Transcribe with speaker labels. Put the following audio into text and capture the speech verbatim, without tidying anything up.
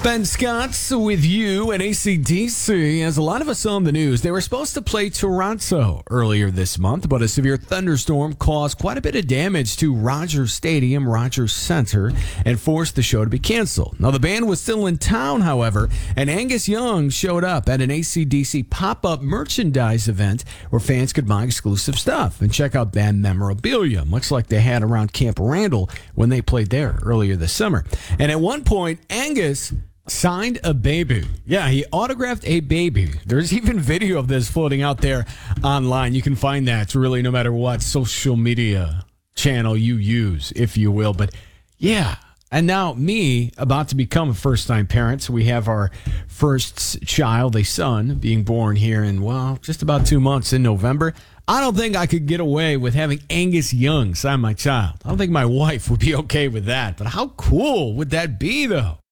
Speaker 1: Ben Scott's with you at A C D C. As a lot of us saw in the news, they were supposed to play Toronto earlier this month, but a severe thunderstorm caused quite a bit of damage to Rogers Stadium, Rogers Center, and forced the show to be canceled. Now, the band was still in town, however, and Angus Young showed up at an A C D C pop-up merchandise event where fans could buy exclusive stuff and check out band memorabilia, much like they had around Camp Randall when they played there earlier this summer. And at one point, Angus signed a baby. Yeah, he autographed a baby. There's even video of this floating out there online. You can find that really no matter what social media channel you use, if you will. But yeah, and now me, about to become a first-time parent. So we have our first child, a son, being born here in, well, just about two months in November. I don't think I could get away with having Angus Young sign my child. I don't think my wife would be okay with that. But how cool would that be, though?